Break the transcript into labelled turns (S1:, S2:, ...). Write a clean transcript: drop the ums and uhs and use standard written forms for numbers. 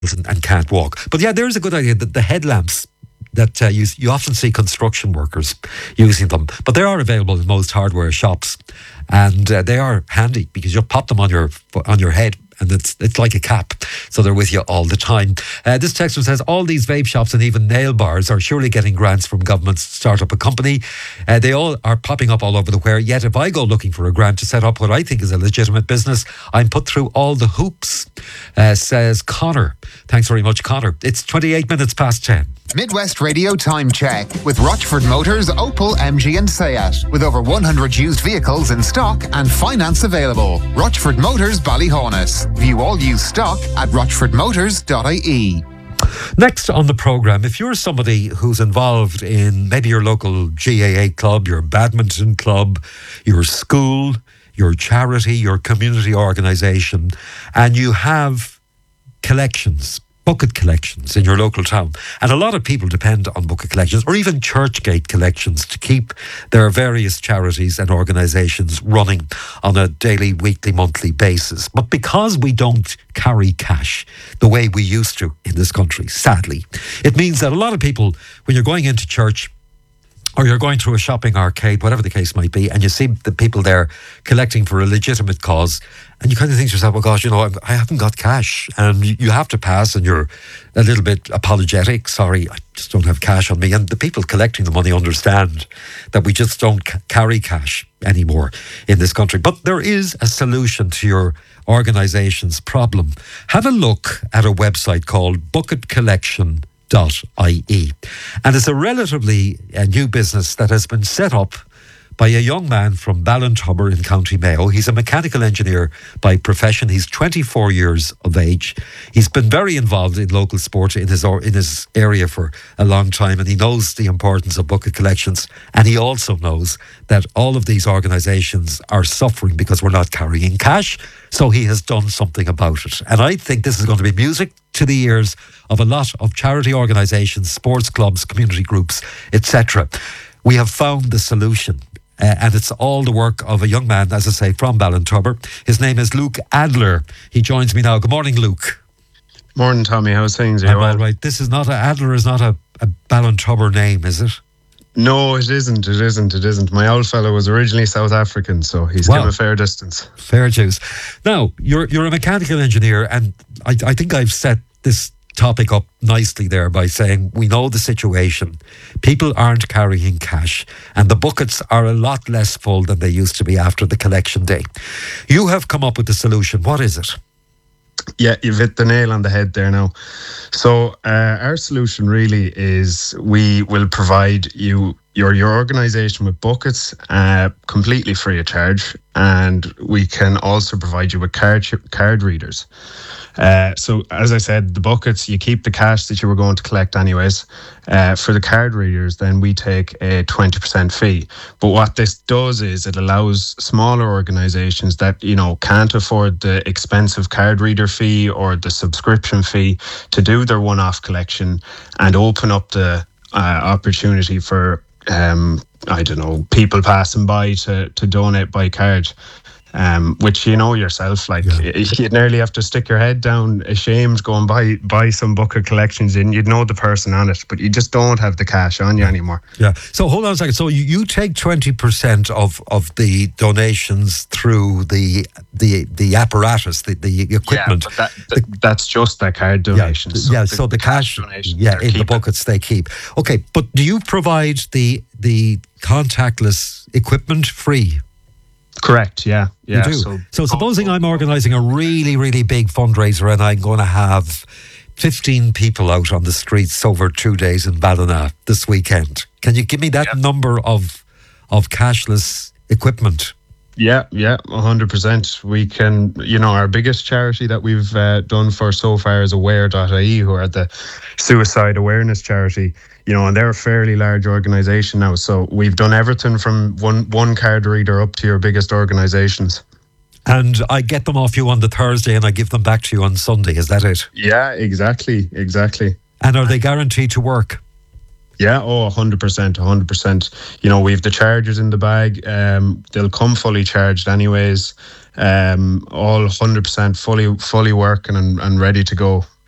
S1: and can't walk. But yeah, there's a good idea that the headlamps that you often see construction workers using them, but they are available in most hardware shops, and they are handy because you pop them on your head. And it's like a cap, so they're with you all the time. This texter says, all these vape shops and even nail bars are surely getting grants from governments to start up a company. They all are popping up all over the where. Yet if I go looking for a grant to set up what I think is a legitimate business, I'm put through all the hoops, says Connor. Thanks very much, Connor. It's 28 minutes past 10.
S2: Midwest Radio Time Check with Rochford Motors, Opel, MG and Seat. With over 100 used vehicles in stock and finance available. Rochford Motors, Ballyhonus. View all used stock at rochfordmotors.ie.
S1: Next on the programme, if you're somebody who's involved in maybe your local GAA club, your badminton club, your school, your charity, your community organisation, and you have collections, bucket collections in your local town. And a lot of people depend on bucket collections or even Churchgate collections to keep their various charities and organisations running on a daily, weekly, monthly basis. But because we don't carry cash the way we used to in this country, sadly, it means that a lot of people, when you're going into church or you're going through a shopping arcade, whatever the case might be, and you see the people there collecting for a legitimate cause, and you kind of think to yourself, oh gosh, I haven't got cash, and you have to pass, and you're a little bit apologetic. Sorry, I just don't have cash on me. And the people collecting the money understand that we just don't carry cash anymore in this country. But there is a solution to your organisation's problem. Have a look at a website called bucketcollection.ie. And it's a relatively new business that has been set up by a young man from Ballintubber in County Mayo. He's a mechanical engineer by profession. He's 24 years of age. He's been very involved in local sport in his area for a long time, and he knows the importance of bucket collections. And he also knows that all of these organisations are suffering because we're not carrying cash. So he has done something about it. And I think this is going to be music to the ears of a lot of charity organisations, sports clubs, community groups, etc. We have found the solution. And it's all the work of a young man, as I say, from Ballintubber. His name is Luke Adler. He joins me now. Good morning, Luke.
S3: Morning, Tommy. How's things?
S1: I'm all right. Adler is not a Ballintubber name, is it?
S3: No, it isn't. My old fellow was originally South African, so he's come a fair distance.
S1: Fair dues. Now, you're a mechanical engineer, and I think I've set this topic up nicely there by saying we know the situation. People aren't carrying cash, and the buckets are a lot less full than they used to be after the collection day. You have come up with the solution. What is it?
S3: Yeah, you've hit the nail on the head there now. So our solution really is we will provide your organisation with buckets completely free of charge, and we can also provide you with card readers. So as I said, the buckets, you keep the cash that you were going to collect anyways. For the card readers, then we take a 20% fee. But what this does is it allows smaller organisations that, can't afford the expensive card reader fee or the subscription fee to do their one-off collection and open up the opportunity for, people passing by to donate by card. Which yourself, you'd nearly have to stick your head down ashamed going buy some bucket collections in. You'd know the person on it, but you just don't have the cash on you anymore.
S1: Yeah. So hold on a second. So you take 20% of the donations through the apparatus, the equipment.
S3: Yeah, but that's just that card donations.
S1: Yeah. So the cash donations, in the buckets they keep. Okay, but do you provide the contactless equipment free?
S3: Correct, yeah.
S1: You do. So supposing I'm organising a really, really big fundraiser and I'm going to have 15 people out on the streets over 2 days in Ballina this weekend. Can you give me that number of cashless equipment?
S3: Yeah, 100%. We can, our biggest charity that we've done for so far is Aware.ie, who are the suicide awareness charity. And they're a fairly large organisation now. So we've done everything from one card reader up to your biggest organisations.
S1: And I get them off you on the Thursday and I give them back to you on Sunday. Is that it?
S3: Yeah, exactly.
S1: And are they guaranteed to work?
S3: Yeah, 100%. We've the chargers in the bag. They'll come fully charged anyways. All 100% fully working and ready to go.